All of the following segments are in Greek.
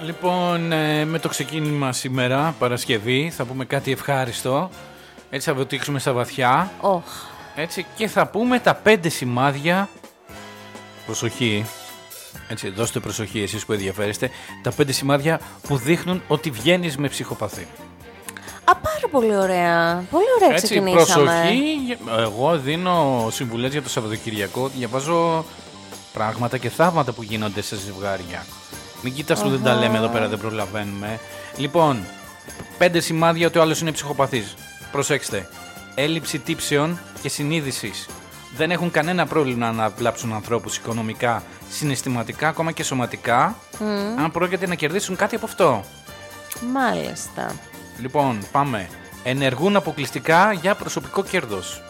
Λοιπόν, με το ξεκίνημα σήμερα, Παρασκευή, θα πούμε κάτι ευχάριστο. Έτσι θα βοτήξουμε στα βαθιά. Έτσι, και θα πούμε τα 5 σημάδια. Προσοχή. Έτσι, δώστε προσοχή εσείς που ενδιαφέρεστε. Τα 5 σημάδια που δείχνουν ότι βγαίνεις με ψυχοπαθή. Πάρα πολύ ωραία. Πολύ ωραία έτσι, ξεκινήσαμε. Προσοχή. Εγώ δίνω συμβουλές για το Σαββατοκυριακό. Διαβάζω πράγματα και θαύματα που γίνονται σε ζευγάρια. Μην κοιτάς που δεν τα λέμε εδώ πέρα, δεν προλαβαίνουμε. Λοιπόν, 5 σημάδια ότι ο άλλος είναι ψυχοπαθής. Προσέξτε. Έλλειψη τύψεων και συνείδησης. Δεν έχουν κανένα πρόβλημα να βλάψουν ανθρώπους οικονομικά, συναισθηματικά, ακόμα και σωματικά, αν πρόκειται να κερδίσουν κάτι από αυτό. Μάλιστα. Λοιπόν, πάμε. Ενεργούν αποκλειστικά για προσωπικό κέρδος.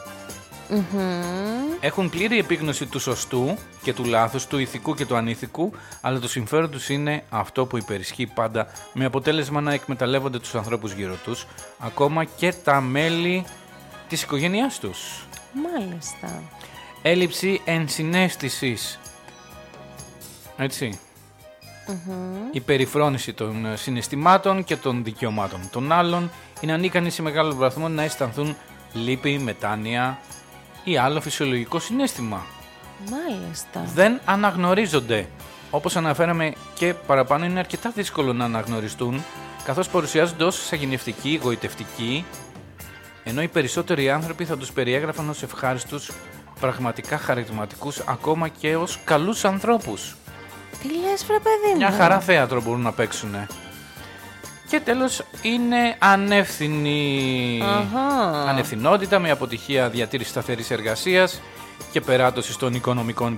Έχουν πλήρη επίγνωση του σωστού και του λάθους, του ηθικού και του ανήθικου, αλλά το συμφέρον τους είναι αυτό που υπερισχύει πάντα, με αποτέλεσμα να εκμεταλλεύονται τους ανθρώπους γύρω τους, ακόμα και τα μέλη της οικογένειάς τους. Μάλιστα. Έλλειψη ενσυναίσθησης. Έτσι. Η περιφρόνηση των συναισθημάτων και των δικαιωμάτων των άλλων, είναι ανίκανοι σε μεγάλο βαθμό να αισθανθούν λύπη, μετάνοια ή άλλο φυσιολογικό συναίσθημα. Μάλιστα. Δεν αναγνωρίζονται. Όπως αναφέραμε και παραπάνω, είναι αρκετά δύσκολο να αναγνωριστούν, καθώς παρουσιάζονται ως σαγηνευτικοί, εγωιτευτικοί, ενώ οι περισσότεροι άνθρωποι θα τους περιέγραφαν ως ευχάριστους, πραγματικά χαρισματικούς, ακόμα και ως καλούς ανθρώπους. Τι λες, βρε παιδί μου? Μια χαρά θέατρο μπορούν να παίξουνε. Και τέλος είναι ανεύθυνη. Ανευθυνότητα με αποτυχία διατήρηση σταθερής εργασίας και περάτωση των οικονομικών